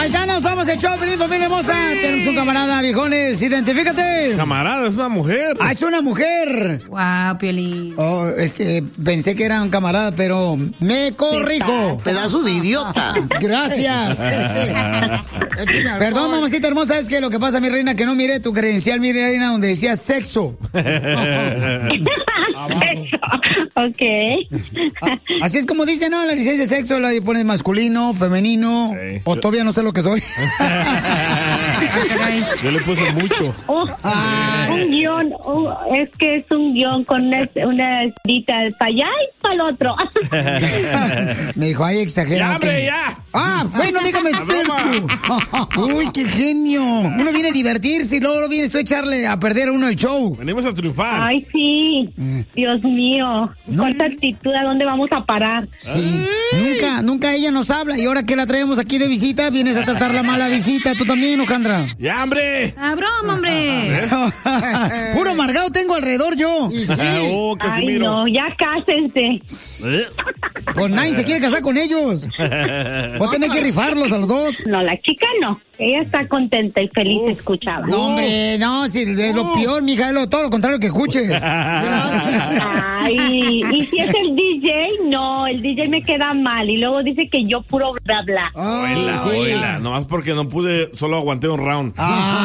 Paisanos, somos el show, Pelín, familia hermosa. Tenemos un camarada, viejones. Identifícate. Camarada, es una mujer. Ah, es una mujer. Wow, Piolín. Oh, es que pensé que era un camarada, pero me corrijo. Pedazo de idiota. Gracias. Perdón, mamacita hermosa, es que lo que pasa, mi reina, que no miré tu credencial, mi reina, donde decía sexo. Ok. Así es como dice, ¿no? La licencia de sexo la pones masculino, femenino, Sí. o todavía no sé lo que soy. Yo le puse mucho. Un guión, es que es un guión con una escrita para allá y para el otro. Me dijo, ay, exagerado. ¡Ya, hombre, ya! Ah, bueno, dígame sexo. Uy, qué genio. Uno viene a divertirse y luego vienes tú a echarle a perder a uno el show. Venimos a triunfar. Ay, sí. Dios mío. No. Con esta actitud, ¿a dónde vamos a parar? Sí. Nunca ella nos habla. Y ahora que la traemos aquí de visita, vienes a tratar la mala visita. Tú también, Ojandra. ¡Ya, hombre! ¡Ah, broma, hombre! Puro amargado tengo alrededor yo. Oh, Ay, Casimiro. no, ya cásense. Pues nadie se quiere casar con ellos. Voy a tener que rifarlos a los dos. No, la chica no. Ella está contenta y feliz, escuchaba. No, hombre, no, si es lo peor, mija, es todo lo contrario que escuches. Gracias. Ay, y si es el DJ, no, el DJ me queda mal. Y luego dice que yo puro bla bla. Oíla, sí. oíla. Nomás porque no pude, solo aguanté un round.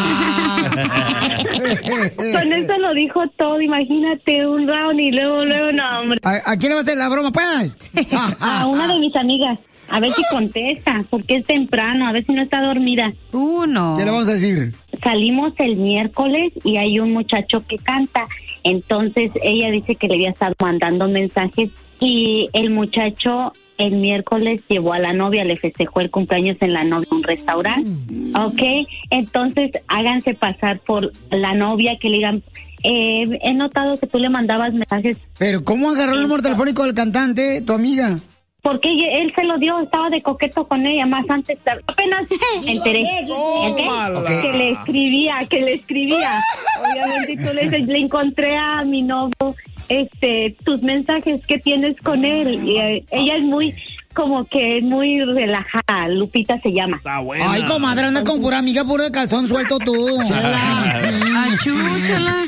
Con eso lo dijo todo, imagínate, un round y luego, no, hombre. ¿A quién le va a hacer la broma, pues? A una de mis amigas. A ver si contesta, porque es temprano, a ver si no está dormida. No. ¿Qué le vamos a decir? Salimos el miércoles y hay un muchacho que canta. Entonces ella dice que le había estado mandando mensajes y el muchacho el miércoles llevó a la novia, le festejó el cumpleaños en la novia en un restaurante. Ok, entonces háganse pasar por la novia, que le digan, he notado que tú le mandabas mensajes. Pero ¿cómo agarró el número telefónico del cantante, tu amiga? Porque él se lo dio, estaba de coqueto con ella, más antes, apenas me enteré. Tómala. Que le escribía. Obviamente, y tú le encontré a mi novio, tus mensajes que tienes con él. Y ella es muy, como que muy relajada, Lupita se llama. Está buena. Ay, comadre, andas con pura amiga, puro de calzón suelto tú. Achúchala.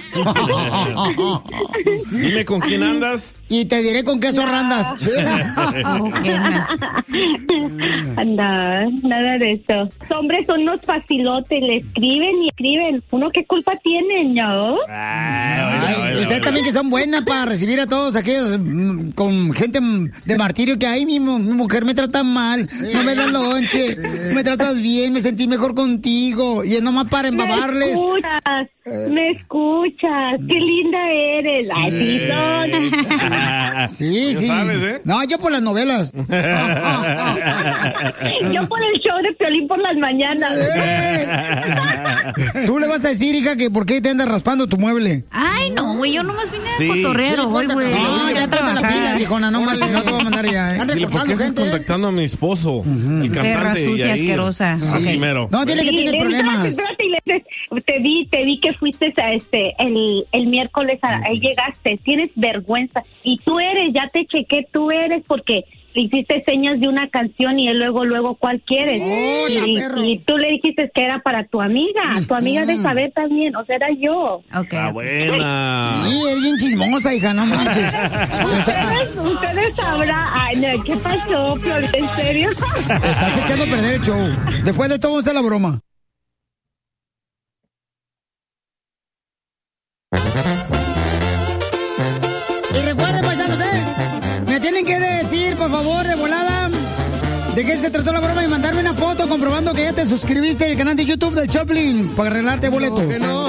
Dime con quién andas. Y te diré con qué zorrandas. Nada de eso. Los hombres son unos facilotes, le escriben y escriben. ¿Uno qué culpa tiene, no? Ay, ustedes también que son buenas para recibir a todos aquellos con gente de martirio que hay, mi mujer me trata mal, no me da lonche, me tratas bien, me sentí mejor contigo y es nomás para embabarles. Me escuchas, qué linda eres. Sí. Ay, sí son. Sí, Ya sí. sabes, ¿eh? No, yo por las novelas. Yo por el show de Piolín por las mañanas. Tú le vas a decir, hija, que por qué te andas raspando tu mueble. Ay, no, güey, yo nomás vine Sí. a cotorrero hoy, güey. No, ya ponte la pila, viejona, no mal, si no te voy a mandar ya. Dile, ¿por qué estás contactando a mi esposo? El Perra cantante. sucia, Yair? asquerosa. Así Ok. mero. No, dile que Sí, tienes problemas. espérate, te vi que fuiste a el miércoles, ahí llegaste, tienes vergüenza, y tú eres, ya te chequé, tú eres, porque le hiciste señas de una canción y él luego, ¿cuál quieres? Y tú le dijiste que era para tu amiga de saber también, o sea, era yo. Ok. Está buena. Sí, eres bien chismosa, hija, no manches. Ustedes sabrán, ay, no, ¿qué pasó, Flor? ¿En serio? Estás echando a perder el show. Después de esto vamos a hacer la broma. Y recuerden, paisanos, me tienen que decir, por favor, de volada, de qué se trató la broma y mandarme una foto comprobando que ya te suscribiste al canal de YouTube del Choplin para arreglarte boletos.